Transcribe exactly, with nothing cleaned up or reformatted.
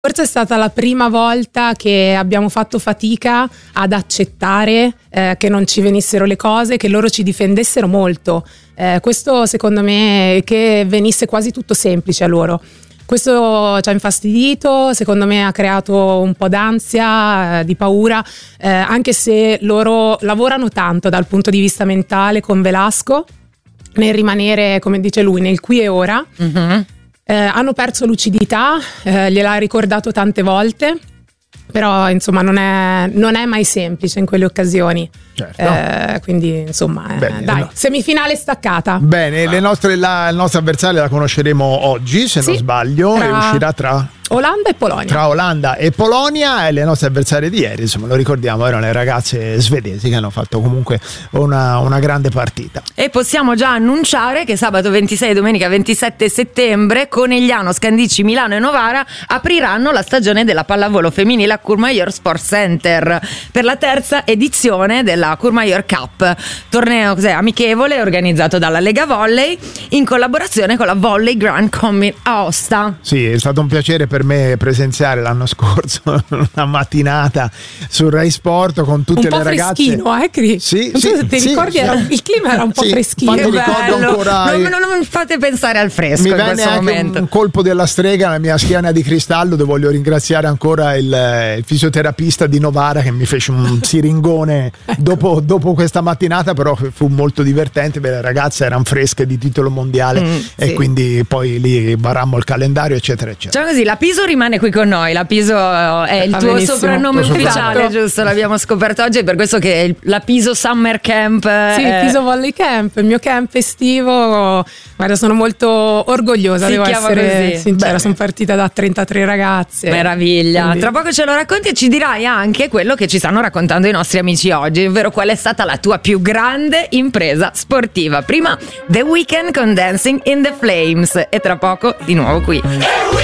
Forse è stata la prima volta che abbiamo fatto fatica ad accettare eh, che non ci venissero le cose, che loro ci difendessero molto. Eh, questo secondo me, che venisse quasi tutto semplice a loro. Questo ci ha infastidito, secondo me ha creato un po' d'ansia, eh, di paura, eh, anche se loro lavorano tanto dal punto di vista mentale con Velasco, nel rimanere, come dice lui, nel qui e ora. Mm-hmm. Eh, hanno perso lucidità, eh, gliel'ha ricordato tante volte, però insomma non è, non è mai semplice in quelle occasioni. Certo. Eh, quindi insomma Bene, eh, dai, no. Semifinale staccata. Bene, le nostre, la, il nostro avversario la conosceremo oggi, se sì, non sbaglio, tra... e uscirà tra Olanda e Polonia. Tra Olanda e Polonia, e le nostre avversarie di ieri, insomma, lo ricordiamo, erano le ragazze svedesi che hanno fatto comunque una, una grande partita. E possiamo già annunciare che sabato ventisei e domenica ventisette settembre Conegliano, Scandicci, Milano e Novara apriranno la stagione della pallavolo femminile a Courmayeur Sport Center per la terza edizione della Courmayeur Cup, torneo cos'è, amichevole organizzato dalla Lega Volley in collaborazione con la Volley Grand Commit Aosta. Sì, è stato un piacere per me presenziare l'anno scorso una mattinata su Rai Sport con tutte le ragazze. Un po' freschino, eh Cris? Sì, non so sì, se ti sì, ricordi, sì. Era, il clima era un po' sì, freschino. Che ricordo ancora, non, non, non fate pensare al fresco. Mi in venne questo anche momento. un colpo della strega nella mia schiena di cristallo, dove voglio ringraziare ancora il, il fisioterapista di Novara che mi fece un siringone ecco. dopo, dopo questa mattinata, però fu molto divertente perché le ragazze erano fresche di titolo mondiale mm, e sì. Quindi poi lì barammo il calendario eccetera eccetera. Cioè così, la Piso rimane qui con noi, la Piso è il Va tuo benissimo. soprannome Lo ufficiale, giusto? L'abbiamo scoperto oggi, è per questo che il, la Piso Summer Camp sì, è... il Piso Volley Camp, il mio camp estivo. Guarda, sono molto orgogliosa, si devo essere così. sincera. Bene. Sono partita da trentatré ragazze. Meraviglia. Quindi... Tra poco ce lo racconti e ci dirai anche quello che ci stanno raccontando i nostri amici oggi, ovvero qual è stata la tua più grande impresa sportiva. Prima The Weeknd con Dancing in the Flames e tra poco di nuovo qui.